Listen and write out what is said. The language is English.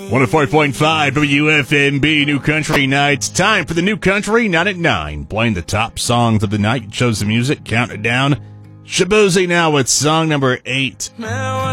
104.5 WFMB New Country Nights. Time for the New Country, 9 at 9. Playing the top songs of the night. Chose the music, count it down. Shaboozey now with song number 8.